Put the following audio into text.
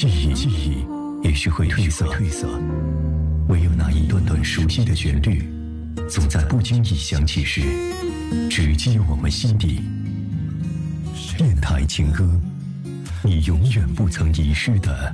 记忆也许会褪色，唯有那一段段熟悉的旋律，总在不经意响起时，直击我们心底。电台情歌，你永远不曾遗失的